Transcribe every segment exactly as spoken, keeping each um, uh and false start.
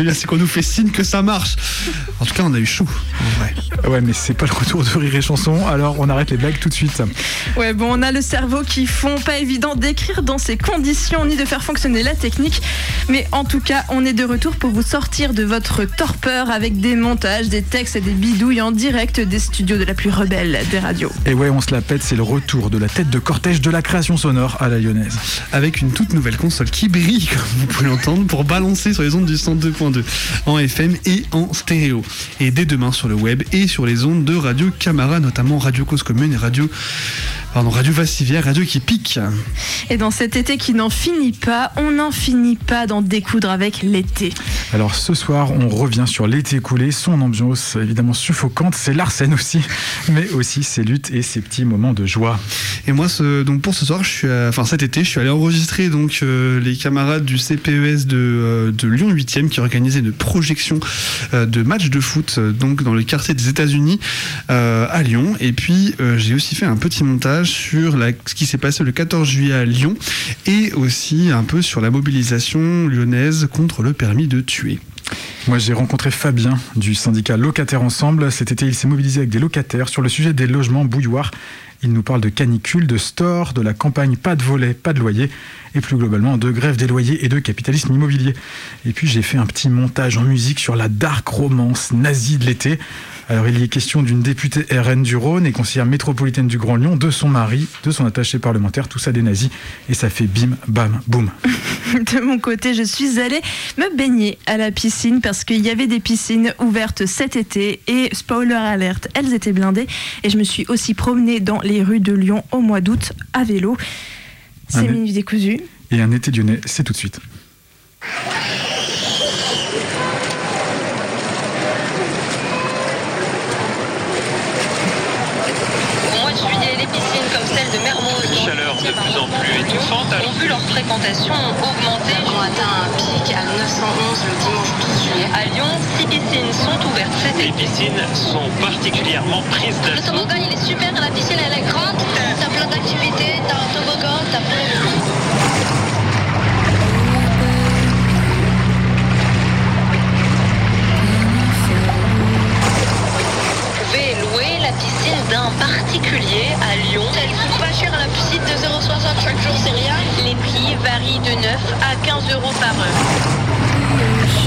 Là, c'est qu'on nous fait signe que ça marche. En tout cas, on a eu chaud. Ouais. ouais, mais c'est pas le retour de Rire et Chanson, alors on arrête les blagues tout de suite. Ouais, bon, on a le cerveau qui fond, pas évident d'écrire dans ces conditions ni de faire fonctionner la technique. Mais en tout cas, on est de retour pour vous sortir de votre torpeur avec des montages, des textes et des bidouilles en direct des studios de la plus rebelle des radios. Et ouais, on se la pète, c'est le retour de la tête de cortège de la création sonore à la lyonnaise. Avec une toute nouvelle console qui brille, comme vous pouvez l'entendre, pour balancer sur les ondes du cent deux point deux en F M et en stéréo. Et dès demain sur le web et sur les ondes de Radio Camara, notamment Radio Cause Commune et Radio, pardon, Radio Vassivière, Radio qui pique. Et dans cet été qui n'en finit pas, on n'en finit pas d'en découdre avec l'été. Alors ce soir, on revient sur l'été écoulé, son ambiance évidemment suffocante, c'est Larsen aussi, mais aussi ses luttes et ses petits moments de joie. Et moi, ce, donc pour ce soir, je suis, à, enfin cet été, je suis allé enregistrer donc euh, les camarades du C P E S de, euh, de Lyon huitième qui organisaient une projection euh, de matchs de foot euh, donc dans le quartier des États-Unis euh, à Lyon. Et puis euh, j'ai aussi fait un petit montage sur la, ce qui s'est passé le quatorze juillet à Lyon et aussi un peu sur la mobilisation lyonnaise contre le permis de tuer. Moi, j'ai rencontré Fabien du syndicat Locataires Ensemble. Cet été, il s'est mobilisé avec des locataires sur le sujet des logements bouilloires. Il nous parle de canicule, de store, de la campagne pas de volet, pas de loyer, et plus globalement de grève des loyers et de capitalisme immobilier. Et puis j'ai fait un petit montage en musique sur la dark romance nazie de l'été. Alors il y est question d'une députée R N du Rhône et conseillère métropolitaine du Grand Lyon, de son mari, de son attaché parlementaire, tout ça des nazis, et ça fait bim, bam, boum. De mon côté, je suis allée me baigner à la piscine parce qu'il y avait des piscines ouvertes cet été et spoiler alerte, elles étaient blindées et je me suis aussi promenée dans les rues de Lyon au mois d'août à vélo. C'est Un Minuit décousu. Et un été lyonnais, c'est tout de suite. Au mois de juillet, les piscines comme celle de Mermoz, Une chaleur de plus en plus étouffante. ont vu leur fréquentation augmenter. On a atteint un pic à neuf cent onze le dimanche douze juillet. À Lyon, six piscines sont ouvertes cet Les été. piscines sont particulièrement prises Le d'assaut. toboggan, il est super, la piscine, elle est grande. T'as plein d'activités, t'as un toboggan, t'as plein de... Vous pouvez louer la piscine d'un particulier à Lyon. Elle coûte pas cher à la piscine, deux euros soixante chaque jour, c'est rien. Les prix varient de neuf à quinze euros par heure.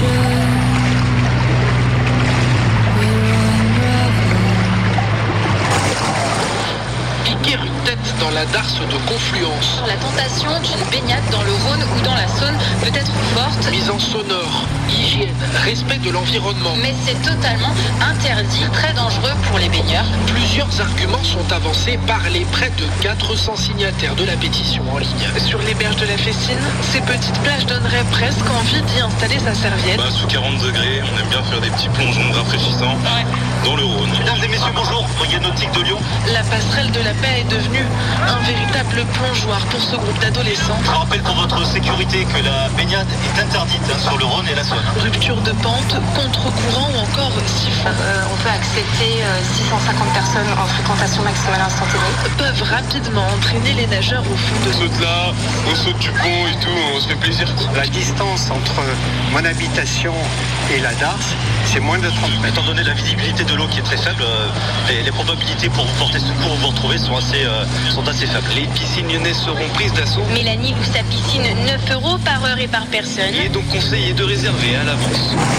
Piquer une tête dans la darse de Confluence. La tentation d'une baignade dans le Rhône ou dans la Saône peut être forte, Mise en sonore, hygiène, respect de l'environnement. mais c'est totalement interdit, très dangereux pour les baigneurs. Plusieurs arguments sont avancés par les près de quatre cents signataires de la pétition en ligne. Sur les berges de la Fessine, ces petites plages donneraient presque envie d'y installer sa serviette. Bah, sous quarante degrés, on aime bien faire des petits plongeons rafraîchissants dans le Rhône. Mesdames et messieurs, bonjour, Brigade Nautique de Lyon. La passerelle de la paix est devenue un véritable plongeoir pour ce groupe d'adolescents. Je rappelle pour votre sécurité que la baignade est interdite sur le Rhône et la Saône. Rupture de pente, contre-courant ou encore siphon. Euh, on peut accepter euh, six cent cinquante personnes en fréquentation maximale instantanée. Peuvent rapidement entraîner les nageurs au fond de On saute là, on saute du pont et tout, on se fait plaisir. La distance entre mon habitation et la darse, c'est moins de trente mètres. Étant donné la visibilité de l'eau qui est très faible, euh, les, les probabilités pour vous porter secours ou vous retrouver sont assez, euh, sont assez faibles. Les piscines lyonnaises seront prises d'assaut. Mélanie loue sa piscine neuf euros par heure et par personne. Il est donc conseillé de réserver à l'avance.